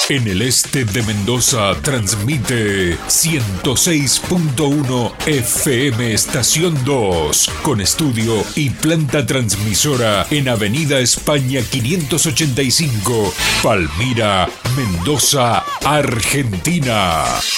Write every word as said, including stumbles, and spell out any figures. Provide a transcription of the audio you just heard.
En el este de Mendoza transmite ciento seis punto uno F M Estación dos, con estudio y planta transmisora en Avenida España quinientos ochenta y cinco, Palmira, Mendoza, Argentina.